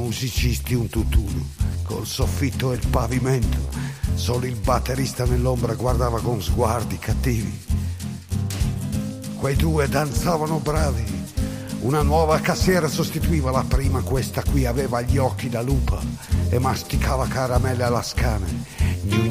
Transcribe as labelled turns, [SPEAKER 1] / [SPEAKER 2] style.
[SPEAKER 1] musicisti un tutt'uno, col soffitto e il pavimento. Solo il batterista nell'ombra guardava con sguardi cattivi. Quei due danzavano bravi. Una nuova cassiera sostituiva la prima, questa qui aveva gli occhi da lupa e masticava caramelle alla scane.